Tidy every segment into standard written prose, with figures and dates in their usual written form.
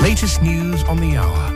latest news on the hour.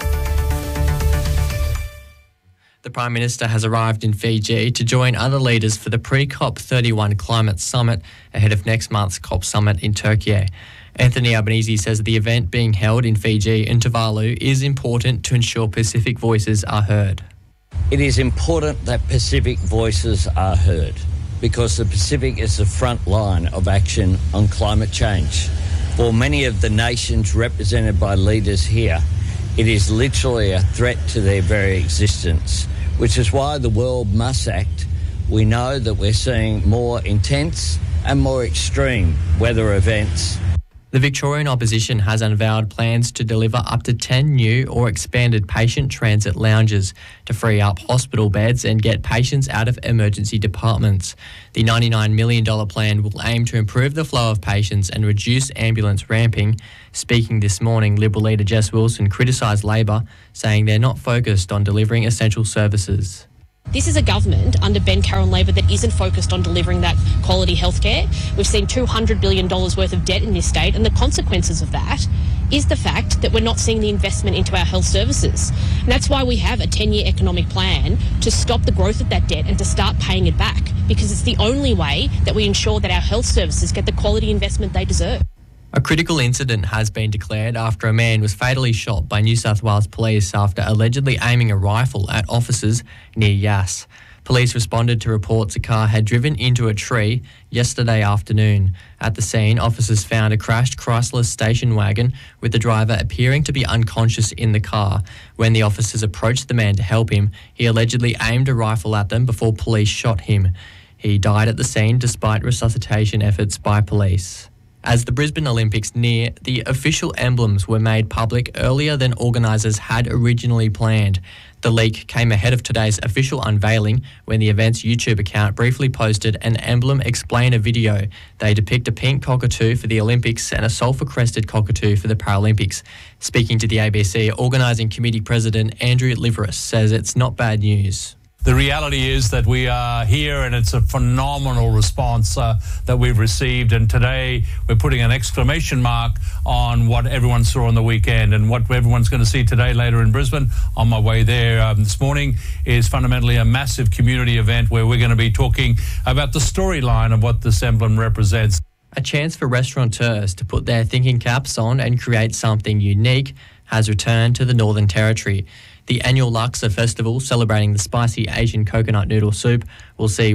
The Prime Minister has arrived in Fiji to join other leaders for the pre-COP31 climate summit ahead of next month's COP summit in Turkey. Anthony Albanese says the event being held in Fiji and Tuvalu is important to ensure Pacific voices are heard. It is important that Pacific voices are heard because the Pacific is the front line of action on climate change. For many of the nations represented by leaders here, it is literally a threat to their very existence, which is why the world must act. We know that we're seeing more intense and more extreme weather events. The Victorian opposition has unveiled plans to deliver up to 10 new or expanded patient transit lounges to free up hospital beds and get patients out of emergency departments. The $99 million plan will aim to improve the flow of patients and reduce ambulance ramping. Speaking this morning, Liberal leader Jess Wilson criticised Labor, saying they're not focused on delivering essential services. This is a government under Ben Carroll Labor that isn't focused on delivering that quality healthcare. We've seen $200 billion worth of debt in this state, and the consequences of that is the fact that we're not seeing the investment into our health services. And that's why we have a 10-year economic plan to stop the growth of that debt and to start paying it back, because it's the only way that we ensure that our health services get the quality investment they deserve. A critical incident has been declared after a man was fatally shot by New South Wales Police after allegedly aiming a rifle at officers near Yass. Police responded to reports a car had driven into a tree yesterday afternoon. At the scene, officers found a crashed Chrysler station wagon with the driver appearing to be unconscious in the car. When the officers approached the man to help him, he allegedly aimed a rifle at them before police shot him. He died at the scene despite resuscitation efforts by police. As the Brisbane Olympics near, the official emblems were made public earlier than organisers had originally planned. The leak came ahead of today's official unveiling when the event's YouTube account briefly posted an emblem explainer video. They depict a pink cockatoo for the Olympics and a sulphur-crested cockatoo for the Paralympics. Speaking to the ABC, Organising Committee President Andrew Liveris says it's not bad news. The reality is that we are here and it's a phenomenal response that we've received, and today we're putting an exclamation mark on what everyone saw on the weekend, and what everyone's going to see today later in Brisbane on my way there this morning is fundamentally a massive community event where we're going to be talking about the storyline of what this emblem represents. A chance for restaurateurs to put their thinking caps on and create something unique has returned to the Northern Territory. The annual Laksa Festival, celebrating the spicy Asian coconut noodle soup, will see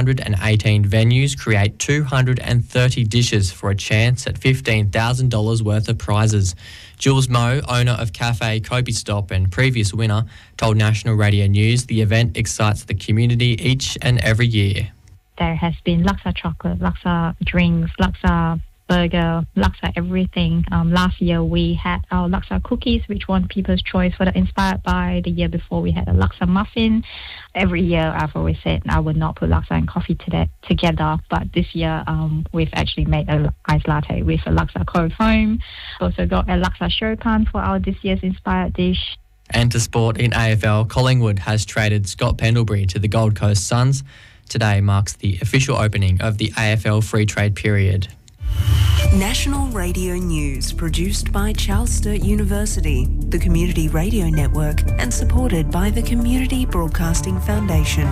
118 venues create 230 dishes for a chance at $15,000 worth of prizes. Jules Moe, owner of Cafe Kopi Stop and previous winner, told National Radio News the event excites the community each and every year. There has been laksa chocolate, laksa drinks, laksa burger, laksa everything. Last year we had our laksa cookies, which won People's Choice for the Inspired By. The year before we had a laksa muffin. Every year I've always said I would not put laksa and coffee together, but this year we've actually made an iced latte with a laksa cold foam. Also got a laksa shopan for our this year's inspired dish. And to sport in AFL, Collingwood has traded Scott Pendlebury to the Gold Coast Suns. Today marks the official opening of the AFL free trade period. National Radio News, produced by Charles Sturt University, the Community Radio Network, and supported by the Community Broadcasting Foundation.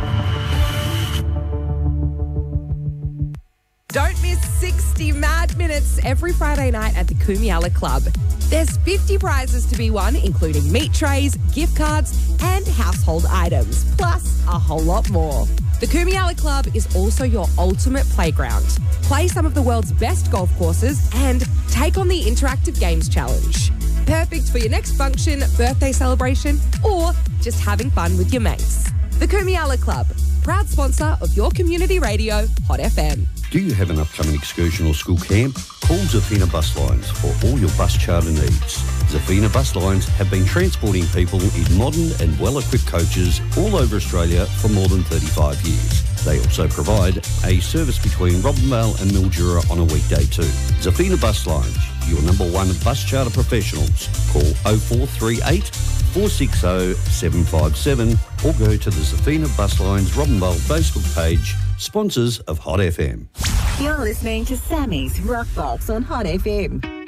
Don't miss 60 mad minutes every Friday night at the Kumiala Club. There's 50 prizes to be won, including meat trays, gift cards, and household items, plus a whole lot more. The Kumiala Club is also your ultimate playground. Play some of the world's best golf courses and take on the Interactive Games Challenge. Perfect for your next function, birthday celebration, or just having fun with your mates. The Kumiala Club, proud sponsor of your community radio, Hot FM. Do you have an upcoming excursion or school camp? Call Zafina Bus Lines for all your bus charter needs. Zafina Bus Lines have been transporting people in modern and well-equipped coaches all over Australia for more than 35 years. They also provide a service between Robinvale and Mildura on a weekday too. Zafina Bus Lines, your number one bus charter professionals. Call 0438 460 757 or go to the Zafina Bus Lines Robinvale Facebook page, sponsors of Hot FM. You're listening to Sammy's Rock Box on Hot FM.